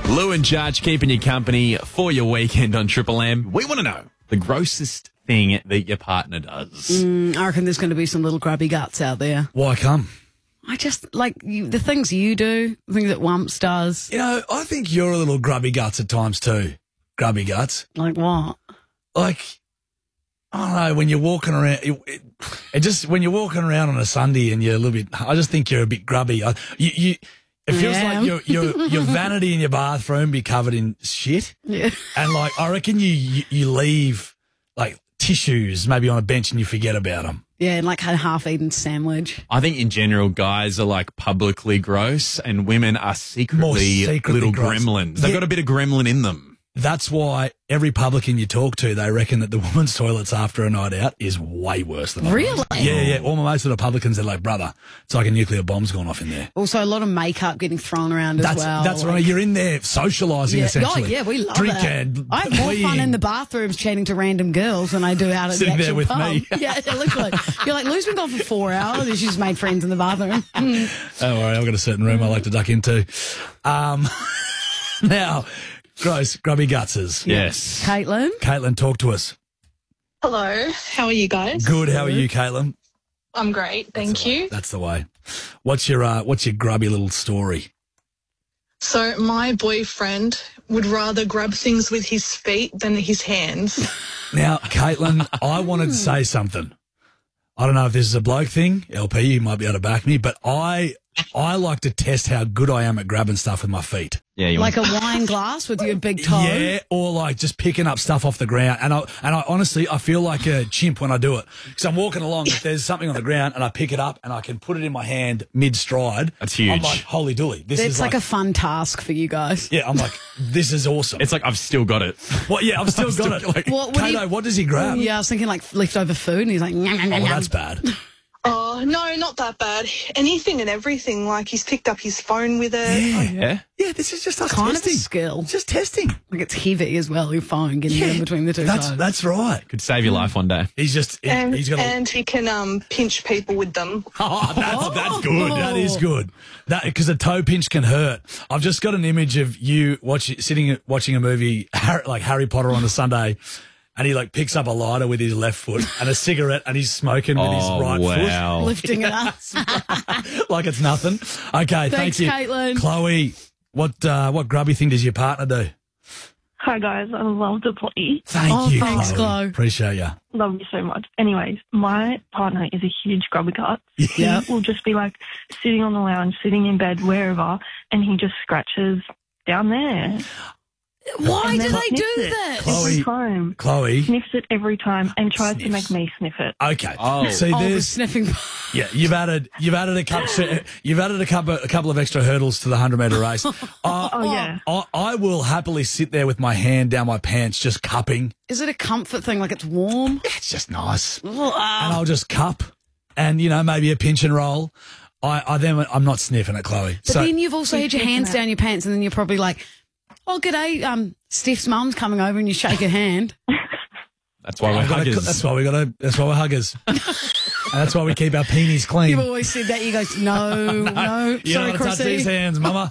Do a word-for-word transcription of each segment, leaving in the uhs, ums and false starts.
Lou and Judge keeping you company for your weekend on Triple M. We want to know the grossest thing that your partner does. Mm, I reckon there's going to be some little grubby guts out there. Why come? I just, like, you, the things you do, the things that Wumps does. You know, I think you're a little grubby guts at times too. Grubby guts. Like what? Like, I don't know, when you're walking around, it, it, it just, when you're walking around on a Sunday and you're a little bit, I just think you're a bit grubby. I, you, you, it feels Yeah. like your, your, your vanity in your bathroom be covered in shit. Yeah. And like, I reckon you, you, you leave like tissues maybe on a bench and you forget about them. Yeah, and like a half-eaten sandwich. I think in general, guys are like publicly gross and women are secretly, More secretly little gross. gremlins. They've Yeah. got a bit of gremlin in them. That's why every publican you talk to, they reckon that the woman's toilets after a night out is way worse than ours. Really? Yeah, yeah. All my mates that are publicans, they're like, brother, it's like a nuclear bomb's gone off in there. Also, a lot of makeup getting thrown around as That's well. that's like- right. You're in there socialising Yeah. essentially. Oh, yeah, we love Drink that. and I have more fun fleeing. in the bathrooms chatting to random girls than I do out at Sitting the there actual with pub. me. Yeah, yeah, literally. You're like, Lou's been gone for four hours and she's made friends in the bathroom. Mm. Don't worry, I've got a certain room I like to duck into. Um, now, gross, grubby gutses. Yes. Caitlin? Caitlin, talk to us. Hello, how are you guys? Good. How are you, Caitlin? I'm great, thank you. That's the way. What's your uh, What's your grubby little story? So my boyfriend would rather grab things with his feet than his hands. Now, Caitlin, I wanted to say something. I don't know if this is a bloke thing. L P, you might be able to back me, but I I like to test how good I am at grabbing stuff with my feet. Yeah, you Like want a wine glass with your big toe? Yeah, or like just picking up stuff off the ground. And I and I honestly, I feel like a chimp when I do it. Because I'm walking along, if there's something on the ground and I pick it up and I can put it in my hand mid-stride. That's huge. I'm like, holy dooly. This It's is like, like, a fun task for you guys. yeah, I'm like, this is awesome. It's like I've still got it. Well, yeah, I've still I've got still- it. like- What would he- Kato, what does he grab? Yeah, I was thinking like leftover food and he's like, nyam, nyam, Oh, nyam, well, nyam. that's bad. Oh, no, not that bad. Anything and everything. Like he's picked up his phone with it. Yeah. Yeah. Yeah, this is just us Kind of a testing. skill. It's just testing. Like it's heavy as well, your phone, getting it in between the two That's toes. that's right. Could save your life one day. He's just he, And, he's got. A, and he can um, pinch people with them. oh, that's, that's good. Oh. That is good. That because a toe pinch can hurt. I've just got an image of you watching sitting watching a movie Harry, like Harry Potter on a Sunday. And he like picks up a lighter with his left foot and a cigarette and he's smoking with his Oh, right wow. Lifting it up. foot like it's nothing. Okay, thank Thanks, you. Caitlin. Chloe, what uh, what grubby thing does your partner do? Hi guys, I love to play. Thank Oh, you, thanks, Chloe. Chloe. Appreciate you. Love you so much. Anyways, my partner is a huge grubby gut. Yeah. He will just be like sitting on the lounge, sitting in bed, wherever, and he just scratches down there. Why And do then they do sniffs it that? Chloe. Every time. Chloe. Sniffs it every time and tries to Sniffs. make me sniff it. Okay. Oh. See, Oh, the there's sniffing. yeah. You've added you've added a couple you've added a couple a couple of extra hurdles to the hundred meter race. Uh, Oh, yeah. I, I will happily sit there with my hand down my pants, just cupping. Is it a comfort thing? Like it's warm? It's just nice, and Ugh. I'll just cup, and you know maybe a pinch and roll. I, I then I'm not sniffing it, Chloe. But so then you've also had your hands down your pants, and then you're probably like, "Oh, g'day, um, Steph's mum's coming over," and you shake her hand. That's why we're I've gotta- huggers. that's why we got to. That's why we're huggers. And that's why we keep our peenies clean. You've always said that. You guys, no, no, You sorry, don't touch these Chrissy. hands, Mama.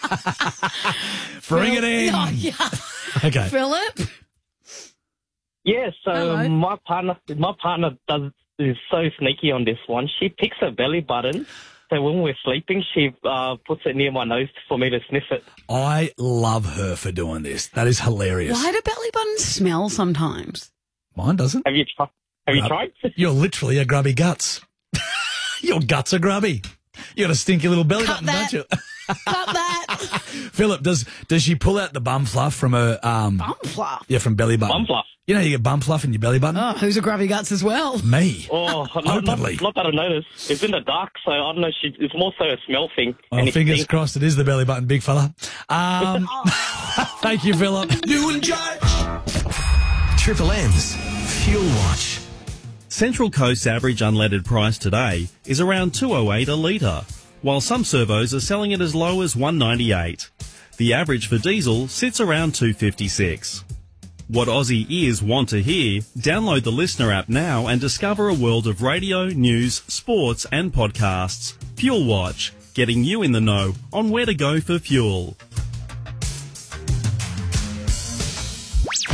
Bring it in. Oh, yeah. Okay. Philip. Yeah, so Hello. my partner, my partner does is so sneaky on this one. She picks her belly button, so when we're sleeping, she uh, puts it near my nose for me to sniff it. I love her for doing this. That is hilarious. Why do belly buttons smell sometimes? Mine doesn't. Have you tried? Have you Grub- tried? You're literally a grubby guts. Your guts are grubby. You got a stinky little belly Cut button, that. don't you? Cut that. Philip, does does she pull out the bum fluff from her um Bum fluff. yeah, from belly button? Bum fluff. You know you get bum fluff in your belly button? Oh, who's a grubby guts as well? Me. Oh, not, not, Openly. not that I noticed. It's in the dark, so I don't know. She, it's more so a smell thing. Well, and it fingers stinks. crossed it is the belly button, big fella. Um, thank you, Philip. New and Judge. Triple M's Fuel Watch. Central Coast's average unleaded price today is around two oh eight a litre, while some servos are selling it as low as one ninety-eight. The average for diesel sits around two fifty-six. What Aussie ears want to hear? Download the Listener app now and discover a world of radio, news, sports and podcasts. Fuel Watch, getting you in the know on where to go for fuel.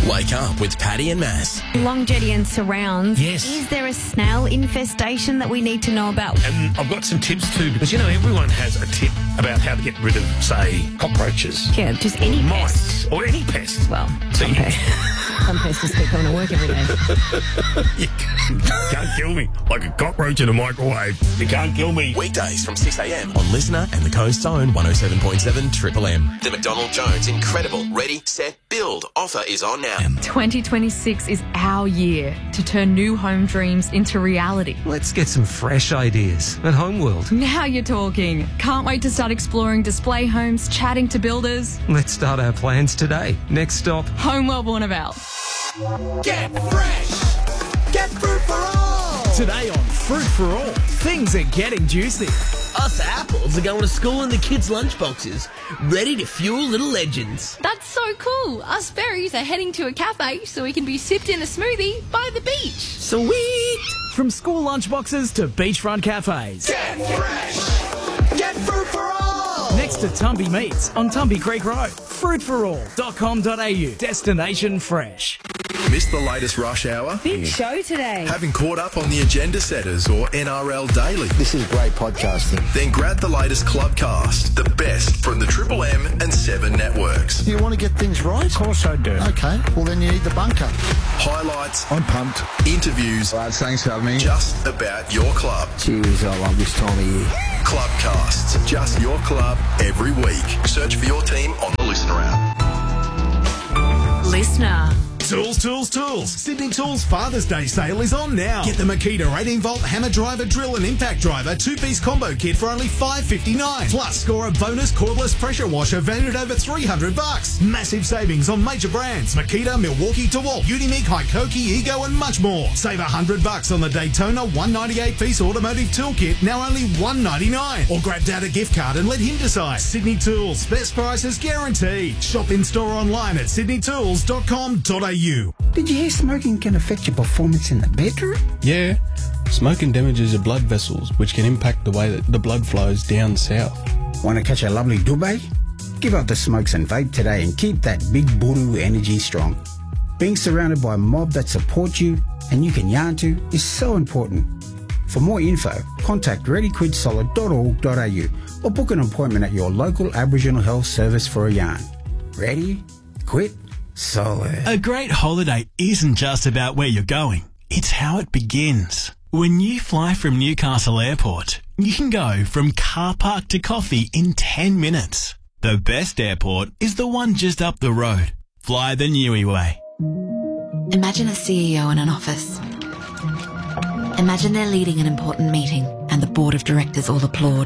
Wake up with Paddy and Mass. Longevity and surrounds. Yes. Is there a snail infestation that we need to know about? And I've got some tips too, because, you know, everyone has a tip about how to get rid of, say, cockroaches. Yeah, just any mice. pest. Or any pest. Well, So some, you- pests. some pests just keep coming to work every day. You can't kill me like a cockroach in a microwave. You can't kill me. Weekdays from six a.m. on Listener and the Coast Zone one oh seven point seven Triple M. The McDonald Jones Incredible Ready, Set, Build offer is on now. twenty twenty-six is our year to turn new home dreams into reality. Let's get some fresh ideas at Homeworld. Now you're talking. Can't wait to start exploring display homes, chatting to builders. Let's start our plans today. Next stop, Homeworld Warnervale. Get fresh. Get fruit for all. Today on Fruit for All, things are getting juicy. Us apples are going to school in the kids' lunchboxes, ready to fuel little legends. That's so cool. Us berries are heading to a cafe so we can be sipped in a smoothie by the beach. Sweet! From school lunchboxes to beachfront cafes. Get fresh. Get fruit for all. Next to Tumby Meats on Tumby Creek Road. fruit for all dot com dot a u. Destination fresh. Missed the latest rush hour? Big show today. Haven't caught up on the Agenda Setters or N R L Daily? This is great podcasting. Then grab the latest Clubcast, the best from the Triple M and Seven networks. You want to get things right? Of course I do. Okay, well then you need the bunker. Highlights. I'm pumped. Interviews. Lads, thanks for having me. Just about your club. Cheers, I love this time of year. Clubcasts. Just your club every week. Search for your team on the Listener app. Listener. Tools, tools, tools. Sydney Tools Father's Day sale is on now. Get the Makita eighteen volt hammer driver, drill and impact driver two-piece combo kit for only five fifty-nine. Plus, score a bonus cordless pressure washer valued at over three hundred bucks. Massive savings on major brands: Makita, Milwaukee, DeWalt, Unimig, Hikoki, Ego, and much more. Save one hundred bucks on the Daytona one ninety-eight piece automotive tool kit, now only one ninety-nine. Or grab Dad a gift card and let him decide. Sydney Tools, best prices guaranteed. Shop in store online at sydney tools dot com dot a u. Did you hear smoking can affect your performance in the bedroom? Yeah. Smoking damages your blood vessels, which can impact the way that the blood flows down south. Want to catch a lovely dubbe? Give up the smokes and vape today and keep that big buru energy strong. Being surrounded by a mob that supports you and you can yarn to is so important. For more info, contact ready quid solid dot org dot a u or book an appointment at your local Aboriginal Health Service for a yarn. Ready? Quit? Solid. A great holiday isn't just about where you're going. It's how it begins. When you fly from Newcastle Airport, you can go from car park to coffee in ten minutes. The best airport is the one just up the road. Fly the Niue way. Imagine a C E O in an office. Imagine they're leading an important meeting and the board of directors all applaud.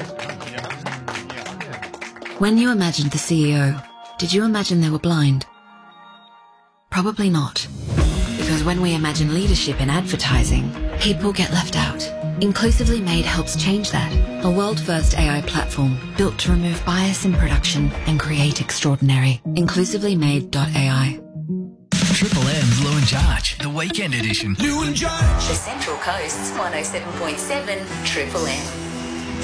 When you imagined the C E O, did you imagine they were blind? Probably not. Because when we imagine leadership in advertising, people get left out. Inclusively Made helps change that. A world-first A I platform built to remove bias in production and create extraordinary. inclusively made dot a i. Triple M's Lou and Charge, the weekend edition. Lou and Charge. The Central Coast's one oh seven point seven Triple M.